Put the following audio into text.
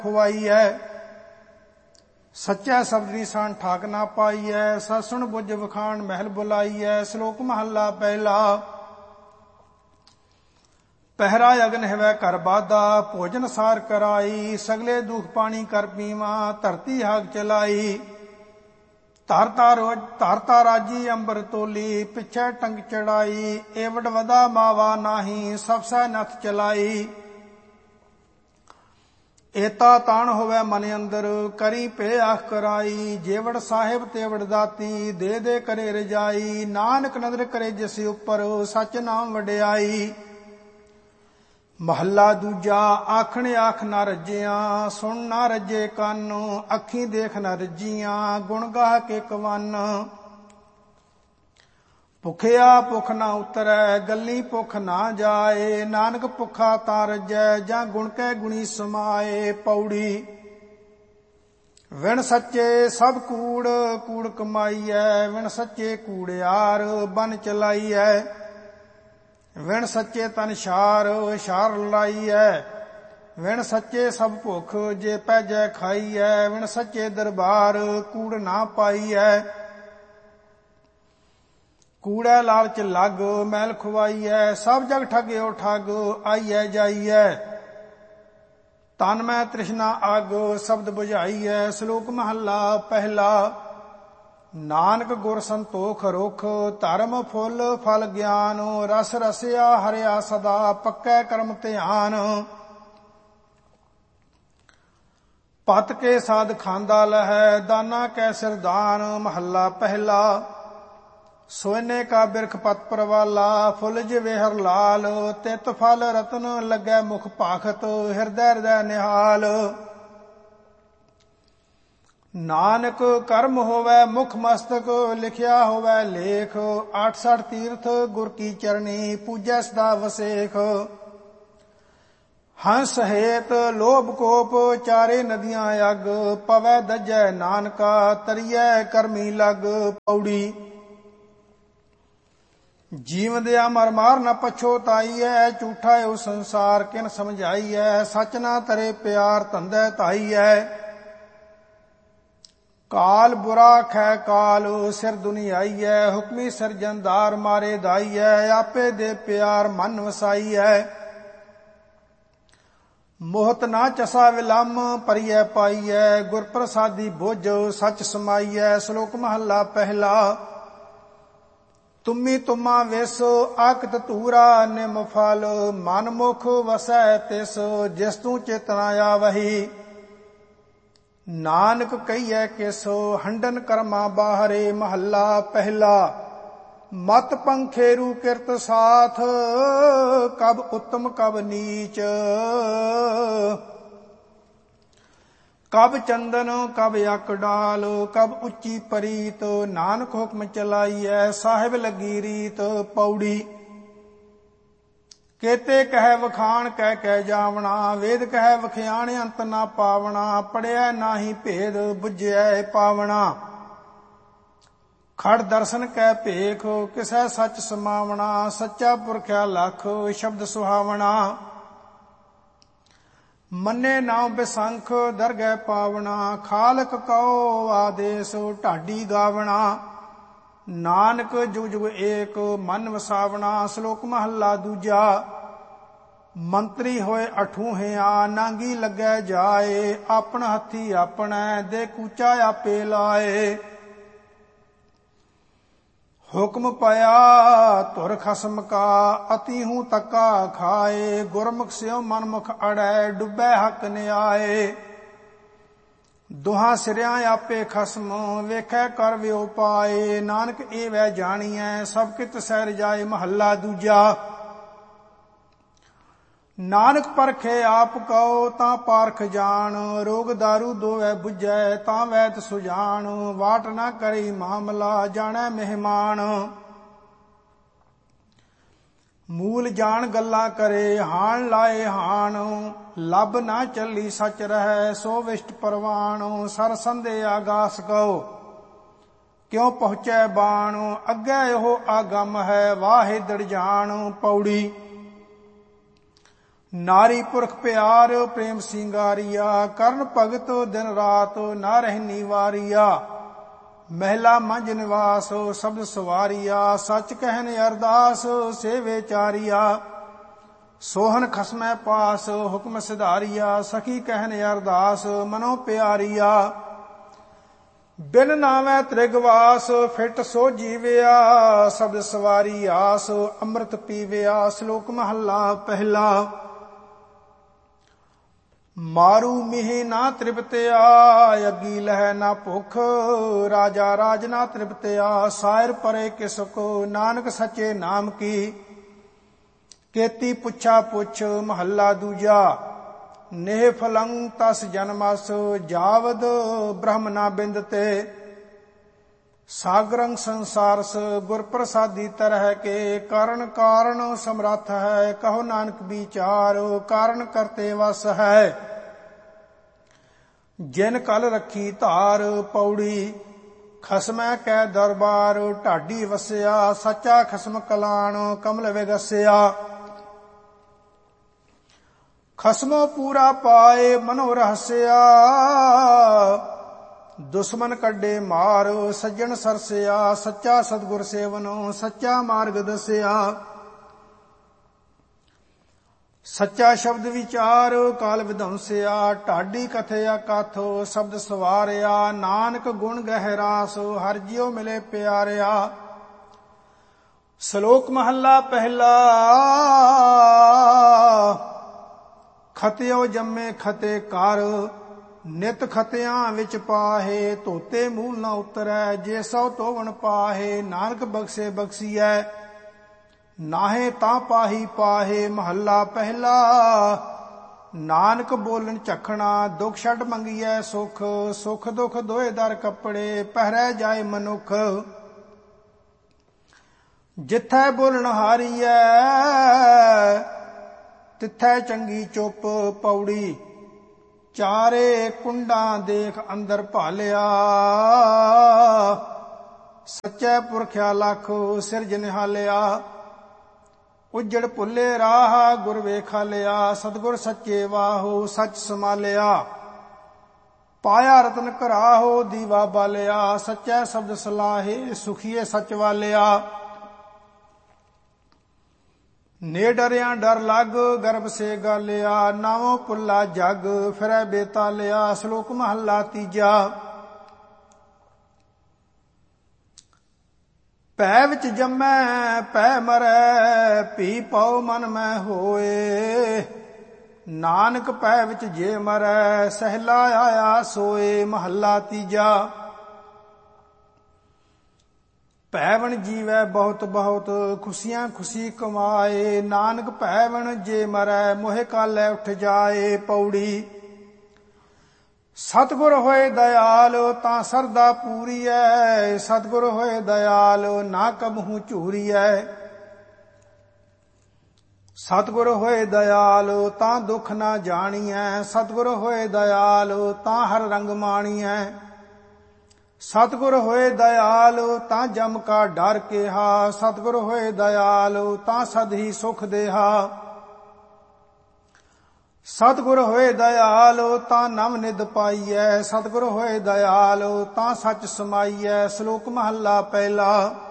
ਖੁਆਈਐ। ਸੱਚੈ ਸ਼ਬਦ ਨਿਸ਼ਾਨ ਠਾਕ ਨਾ ਪਾਈਐ। ਸਸੁਣ ਬੁੱਝ ਵਖਾਣ ਮਹਿਲ ਬੁਲਾਈਐ। ਸ਼ਲੋਕ ਮਹੱਲਾ ਪਹਿਲਾ। ਪਹਿਰਾ ਅਗਨ ਹੈਵੈ ਘਰ ਬਾਧਾ। ਭੋਜਨ ਸਾਰ ਕਰਾਈ। ਸਗਲੇ ਦੁਖ ਪਾਣੀ ਕਰ ਪੀਵਾ। ਧਰਤੀ ਹਾਗ ਚਲਾਈ। ਧਰਤਾ ਰਾਜੀ ਅੰਬਰ ਤੋਲੀ। ਪਿੱਛੇ ਟੰਗ ਚੜਾਈ। ਏਵਡ ਵਦਾ ਮਾਵਾ ਨਾਹੀ। ਸਭ ਸਹਿ ਨਥ ਚਲਾਈ। ਏਤਾ ਤਾਣ ਹੋਵੇ ਮਨ ਅੰਦਰ। ਕਰੀ ਭੇ ਆਖ ਕਰਾਈ। ਜੇਵੜ ਸਾਹਿਬ ਤੇਵੜ ਦਾਤੀ। ਦੇ ਦੇ ਕਰੇ ਰਜਾਈ। ਨਾਨਕ ਨਦਰ ਕਰੇ ਜਿਸ ਉੱਪਰ। ਸਚ ਨਾਮ ਵਡਿਆਈ। ਮਹੱਲਾ ਦੂਜਾ। ਆਖਣ ਆਖ ਨਾ ਰੱਜਿਆ। ਸੁਣ ਨਾ ਰੱਜੇ ਕੰਨ। ਅੱਖੀਂ ਦੇਖ ਨਾ ਰੱਜੀਆਂ। ਗੁਣ ਗਾਹ ਕੇ ਕਵੰਨ। ਭੁਖਿਆ ਭੁਖ ਨਾ ਉਤਰੈ। ਗੱਲੀ ਭੁਖ ਨਾ ਜਾਏ। ਨਾਨਕ ਭੁਖਾ ਤਾਂ ਰੱਜੈ। ਜਾਂ ਗੁਣ ਕੈ ਗੁਣੀ ਸਮਾਏ। ਪੌੜੀ। ਵਿਣ ਸੱਚੇ ਸਭ ਕੂੜ ਕੂੜ ਕਮਾਈਐ। ਵਿਣ ਸੱਚੇ ਕੂੜਿਆਰ ਬਨ ਚਲਾਈਐ। ਵਿਣ ਸੱਚੇ ਤਨ ਛਾਰ ਛਾਰ ਲਾਈਐ। ਵਿਣ ਸੱਚੇ ਸਭ ਭੁਖ ਜੇ ਪੈਜੈ ਖਾਈਐ। ਵਿਣ ਸੱਚੇ ਦਰਬਾਰ ਕੂੜ ਨਾ ਪਾਈਐ। ਕੂੜੈ ਲਾਲਚ ਲੱਗ ਮੈਲ ਖੁਆਈਐ। ਸਭ ਜਗ ਠਗਿਓ ਠੱਗ ਆਈਐ ਜਾਈਐ। ਤਨ ਮੈਂ ਤ੍ਰਿਸ਼ਨਾ ਅੱਗ ਸ਼ਬਦ ਬੁਝਾਈਐ। ਸ਼ਲੋਕ ਮਹੱਲਾ ਪਹਿਲਾ। ਨਾਨਕ ਗੁਰ ਸੰਤੋਖ ਰੁਖ। ਧਰਮ ਫੁੱਲ ਫਲ ਗਿਆਨ। ਰਸ ਰਸਿਆ ਹਰਿਆ ਸਦਾ। ਪੱਕੈ ਕਰਮ ਧਿਆਨ। ਪਤ ਕੇ ਸਾਧ ਖਾਂਦਾ ਲਹੈ। ਦਾਨਾ ਕੈ ਸਿਰਦਾਨ। ਮਹੱਲਾ ਪਹਿਲਾ। ਸੋਇਨੇ ਕਾ ਬਿਰਖ ਪਤ ਪਰਵਾਲਾ। ਫੁੱਲ ਜਿਵੇਂ ਹਰ ਲਾਲ। ਤਿਤ ਫਲ ਰਤਨ ਲੱਗੈ ਮੁਖ ਭਾਖਤ। ਹਿਰਦੈ ਹਿਰਦੈ ਨਿਹਾਲ। ਨਾਨਕ ਕਰਮ ਹੋਵੈ ਮੁਖ ਮਸਤਕ। ਲਿਖਿਆ ਹੋਵੈ ਲੇਖ। 68 ਤੀਰਥ ਗੁਰ ਕੀ ਚਰਣੀ। ਪੂਜੈ ਸਦਾ ਵਸੇਖ। ਹੰਸ ਹੇਤ ਲੋਭ ਕੋਪ ਚਾਰੇ ਨਦੀਆਂ ਅਗ। ਪਵੈ ਦਜੈ ਨਾਨਕਾ ਤਰੀਐ ਕਰਮੀ ਲਗ। ਪੌੜੀ। ਜੀਵਦਿਆ ਮਰ ਮਾਰ ਨ ਪਛੋਤਾਈਐ। ਝੂਠਾ ਓ ਸੰਸਾਰ ਕਿਨ ਸਮਝਾਈਐ। ਸਚ ਨਾ ਤਰੇ ਪਿਆਰ ਧੰਦੈ ਧਾਈਐ। ਕਾਲ ਬੁਰਾ ਖੈ ਕਾਲ ਸਿਰ ਦੁਨੀਆਈਐ। ਹੁਕਮੀ ਸਿਰਜਣਦਾਰ ਮਾਰੇ ਦਾਈਐ। ਆਪੇ ਦੇ ਪਿਆਰ ਮਨ ਵਸਾਈਐ। ਮੋਹਤ ਨਾ ਚਸਾ ਵਿਲੰਮ ਪਰਿਐ ਪਾਈਐ। ਗੁਰ ਪ੍ਰਸਾਦੀ ਬੁੱਝ ਸਚ ਸਮਾਈਐ। ਸ਼ਲੋਕ ਮਹੱਲਾ ਪਹਿਲਾ। ਤੁਮੀ ਤੁਮਾ ਵਿਸ ਆਕਤ ਧੂਰਾ। ਨਿਮ ਫਲ ਮਨ ਮੁਖ ਵਸੈ ਤਿਸ। ਜਿਸ ਤੂੰ ਚੇਤਨਾ ਆਵਹੀ। ਨਾਨਕ ਕਹੀਐ ਕਿਸ ਹੰਡਨ ਕਰਮਾ ਬਾਹਰੇ। ਮਹੱਲਾ ਪਹਿਲਾ। ਮਤ ਪੰਖੇਰੂ ਕਿਰਤ ਸਾਥ। ਕਬ ਉੱਤਮ ਕਬ ਨੀਚ। ਕਬ ਚੰਦਨ ਕਬ ਅਕ ਡਾਲ। ਕਬ ਉੱਚੀ ਪਰੀਤ। ਨਾਨਕ ਹੁਕਮ ਚਲਾਈਐ ਸਾਹਿਬ ਲੱਗੀ ਰੀਤ। ਪੌੜੀ। ਕੇਤੇ ਕਹਿ ਵਖਾਣ ਕਹਿ ਕਹਿ ਜਾਵਣਾ। ਵੇਦ ਕਹਿ ਵਖਿਆਣ ਅੰਤ ਨਾ ਪਾਵਣਾ। ਪੜਿਆ ਨਾਹੀ ਭੇਦ ਬੁਝਿਐ ਪਾਵਣਾ। ਖੜ ਦਰਸ਼ਨ ਕੈ ਭੇਖ ਕਿਸੈ ਸੱਚ ਸਮਾਵਣਾ। ਸੱਚਾ ਪੁਰਖਿਆ ਲਖ ਸ਼ਬਦ ਸੁਹਾਵਣਾ। ਮੰਨੇ ਨਾਮ ਬਿਸੰਖ ਦਰਗਹਿ ਪਾਵਣਾ। ਖਾਲਕ ਕਉ ਆਦੇਸ ਢਾਡੀ ਗਾਵਣਾ। ਨਾਨਕ ਜੁਗ ਜੁਗ ਏਕ ਮਨ ਵਸਾਵਣਾ। ਸ਼ਲੋਕ ਮਹੱਲਾ ਦੂਜਾ। ਮੰਤਰੀ ਹੋਏ ਅਠੂਹਿਆ। ਨਾਂਗੀ ਲੱਗੈ ਜਾਏ। ਆਪਣ ਹੱਥੀ ਆਪਣੈ ਦੇ ਕੂਚਾ ਆਪੇ ਲਾਏ। ਹੁਕਮ ਪਿਆ ਧੁਰ ਖਸਮ ਕਾ। ਅਤੀ ਹੂੰ ਤੱਕਾ ਖਾਏ। ਗੁਰਮੁਖ ਸਿਉ ਮਨਮੁਖ ਅੜੈ। ਡੁੱਬੈ ਹੱਕ ਨਿਆਏ। ਦੁਹਾਂ ਸਿਰਿਆਂ ਆਪੇ ਖਸਮ। ਵੇਖੈ ਕਰ ਵਿਉ ਪਾਏ। ਨਾਨਕ ਇਹ ਵੈ ਜਾਣੀਐ ਸਭ ਕਿਤ ਸਹਿ ਰਜਾਏ। ਮਹੱਲਾ ਦੂਜਾ। ਨਾਨਕ ਪਰਖੇ ਆਪ ਕਉ ਤਾਂ ਪਾਰਖ ਜਾਣ। ਰੋਗ ਦਾਰੂ ਦੋਵੈ ਬੁਝੈ ਤਾਂ ਵੈਦ ਸੁਜਾਨ। ਵਾਟ ਨਾ ਕਰੀ ਮਾਮਲਾ ਜਾਣੈ ਮਹਿਮਾਨ। ਮੂਲ ਜਾਣ ਗੱਲਾਂ ਕਰੇ ਹਾਣ ਲਾਏ ਹਾਣ। ਲੱਭ ਨਾ ਚੱਲੀ ਸੱਚ ਰਹੈ ਸੋ ਵਿਸ਼ਟ ਪਰਵਾਣ। ਸਰ ਸੰਦੇ ਆਗਾਸ ਕਉ ਕਿਉ ਪਹੁੰਚੈ ਬਾਣ। ਅੱਗੇ ਉਹ ਆਗਮ ਹੈ ਵਾਹੇ ਦੜ ਜਾਣ। ਪੌੜੀ। ਨਾਰੀ ਪੁਰਖ ਪਿਆਰ ਪ੍ਰੇਮ ਸਿੰਗਾਰੀਆ, ਕਰਨ ਭਗਤ ਦਿਨ ਰਾਤ ਨਾ ਰਹਿਨੀ ਵਾਰੀਆ। ਮਹਿਲਾ ਮੰਝ ਨਿਵਾਸ ਸ਼ਬਦ ਸਵਾਰੀਆ, ਸੱਚ ਕਹਿਨ ਅਰਦਾਸ ਸੇਵੇ ਚਾਰੀਆ। ਸੋਹਨ ਖਸਮੈ ਪਾਸ ਹੁਕਮ ਸਿਧਾਰੀਆ, ਸਖੀ ਕਹਿਨ ਅਰਦਾਸ ਮਨੋ ਪਿਆਰੀਆ। ਬਿਨ ਨਾਵੈ ਤ੍ਰਿਗਵਾਸ ਫਿਟ ਸੋ ਜੀਵਿਆ, ਸ਼ਬਦ ਸਵਾਰੀ ਆਸ ਅੰਮ੍ਰਿਤ ਪੀਵਿਆ। ਸ਼ਲੋਕ ਮਹੱਲਾ ਪਹਿਲਾ। ਮਾਰੂ ਮਿਹ ਨਾ ਤ੍ਰਿਪਤਿਆ, ਅੱਗੀ ਲਹਿ ਨਾ ਭੁਖ, ਰਾਜਾ ਰਾਜ ਨਾ ਤ੍ਰਿਪਤਿਆ। ਸਾਇਰ ਪਰੇ ਕਿਸ ਕੋ, ਨਾਨਕ ਸੱਚੇ ਨਾਮ ਕੀ। ਕੇਤੀ ਪੁੱਛਾ ਪੁੱਛ ਮਹੱਲਾ ਦੂਜਾ। ਨੇਹ ਫਲੰ ਤਸ ਜਨਮਸ, ਜਾਵਦ ਬ੍ਰਹਮ ਨਾ ਬਿੰਦਤੇ। ਸਾਗਰੰ ਸੰਸਾਰਸ ਗੁਰ ਪ੍ਰਸਾਦੀ ਤਰਹਿ ਕੇ। ਕਾਰਨ ਕਾਰਨ ਸਮਰੱਥ ਹੈ, ਕਹੋ ਨਾਨਕ ਵਿਚਾਰ। ਕਾਰਨ ਕਰਤੇ ਵਸ ਹੈ, ਜਿਨ ਕਲ ਰੱਖੀ ਧਾਰ। ਪੌੜੀ। ਖਸਮੈ ਕੈ ਦਰਬਾਰ, ਢਾਡੀ ਵਸਿਆ। ਸੱਚਾ ਖਸਮ ਕਲਾਣ, ਕਮਲ ਵਿਗਸਿਆ। ਖਸਮੋ ਪੂਰਾ ਪਾਏ, ਮਨੋ ਰਹਸਿਆ। ਦੁਸ਼ਮਨ ਕੱਢੇ ਮਾਰ, ਸੱਜਣ ਸਰਸਿਆ। ਸੱਚਾ ਸਤਿਗੁਰ ਸੇਵਨੋ, ਸੱਚਾ ਮਾਰਗ ਦਸਿਆ। ਸੱਚਾ ਸ਼ਬਦ ਵਿਚਾਰ, ਕਾਲ ਵਿਧੰਸਿਆ। ਢਾਡੀ ਕਥਿਆ ਕਾਥੋ, ਸ਼ਬਦ ਸਵਾਰਿਆ। ਨਾਨਕ ਗੁਣ ਗਹਿਰਾਸ, ਹਰਿ ਜਿਉ ਮਿਲੇ ਪਿਆਰਿਆ। ਸ਼ਲੋਕ ਮਹੱਲਾ ਪਹਿਲਾ। ਖਤਿਓ ਜੰਮੇ ਖਤੇ ਕਰ, ਨਿਤ ਖਤਿਆਂ ਵਿੱਚ ਪਾਹੇ। ਧੋਤੇ ਮੂਲ ਨਾ ਉਤਰੈ, ਜੇ ਸੋ ਧੋਵਣ ਪਾਹੇ। ਨਾਨਕ ਬਖਸ਼ੇ ਬਖਸ਼ੀਐ, ਨਾਹੇ ਤਾਂ ਪਾਹੀ ਪਾਹੇ। ਮਹੱਲਾ ਪਹਿਲਾ। ਨਾਨਕ ਬੋਲਣ ਝਖਣਾ, ਦੁਖ ਛੱਡ ਮੰਗੀਐ ਸੁਖ। ਸੁਖ ਦੁਖ ਦੋਏ ਦਰ ਕੱਪੜੇ, ਪਹਿਰੈ ਜਾਏ ਮਨੁੱਖ। ਜਿੱਥੈ ਬੋਲਣ ਹਾਰੀਐ, ਤਿੱਥੈ ਚੰਗੀ ਚੁੱਪ। ਪੌੜੀ। ਚਾਰੇ ਕੁੰਡਾਂ ਦੇਖ ਅੰਦਰ ਭਾਲਿਆ, ਸੱਚੇ ਪੁਰਖਿਆ ਲੱਖ ਸਿਰਜ ਨਿਹਾਲਿਆ। ਉਜੜ ਭੁੱਲੇ ਰਾਹ, ਗੁਰ ਵੇਖਾ ਲਿਆ। ਸਤਿਗੁਰ ਸੱਚੇ ਵਾਹੋ, ਸੱਚ ਸਮਾਲਿਆ। ਪਾਇਆ ਰਤਨ ਘਰਾਹੋ, ਦੀਵਾ ਬਾਲਿਆ। ਸੱਚੇ ਸ਼ਬਦ ਸਲਾਹੇ, ਸੁਖੀਏ ਸੱਚ ਵਾਲਿਆ। ਨੇ ਡਰਿਆ ਡਰ ਲੱਗ, ਗਰਭ ਸੇ ਗਾਲਿਆ। ਨਾਵੋਂ ਪੁੱਲਾ ਜਗ, ਫਿਰੈ ਬੇਤਾਲਿਆ। ਸ਼ਲੋਕ ਮਹੱਲਾ ਤੀਜਾ। ਭੈ ਵਿੱਚ ਜੰਮੈ ਭੈ ਮਰੈ, ਭੀ ਪਉ ਮਨ ਮੈਂ ਹੋਏ। ਨਾਨਕ ਭੈ ਵਿੱਚ ਜੇ ਮਰੈ, ਸਹਿਲਾ ਆਇਆ ਸੋਏ। ਮਹੱਲਾ ਤੀਜਾ। ਭੈਵਨ ਜੀਵੈ ਬਹੁਤ ਬਹੁਤ, ਖੁਸ਼ੀਆਂ ਖੁਸ਼ੀ ਕਮਾਏ। ਨਾਨਕ ਭੈਵਨ ਜੇ ਮਰੈ, ਮੋਹਿ ਕਾਲੈ ਉੱਠ ਜਾਏ। ਪੌੜੀ। ਸਤਿਗੁਰ ਹੋਏ ਦਇਆਲ, ਤਾਂ ਸਰਦਾ ਪੂਰੀਐ। ਸਤਿਗੁਰ ਹੋਏ ਦਇਆਲ, ਨਾ ਕਬਹੂ ਝੂਰੀਐ। ਸਤਿਗੁਰ ਹੋਏ ਦਇਆਲ, ਤਾਂ ਦੁੱਖ ਨਾ ਜਾਣੀਐ। ਸਤਿਗੁਰ ਹੋਏ ਦਇਆਲ, ਤਾਂ ਹਰ ਰੰਗ ਮਾਣੀਐ। ਸਤਿਗੁਰ ਹੋਏ ਦਇਆਲ, ਤਾਂ ਜਮ ਕਾ ਡਰ ਕੇਹਾ। ਸਤਿਗੁਰ ਹੋਏ ਦਇਆਲ, ਤਾਂ ਸਦ ਹੀ ਸੁਖ ਦੇਹਾ। ਸਤਿਗੁਰ ਹੋਏ ਦਇਆਲ, ਤਾਂ ਨਵ ਨਿਧ ਪਾਈਐ। ਸਤਿਗੁਰ ਹੋਏ ਦਇਆਲ, ਤਾਂ ਸੱਚ ਸਮਾਈਐ। ਸ਼ਲੋਕ ਮਹੱਲਾ ਪਹਿਲਾ।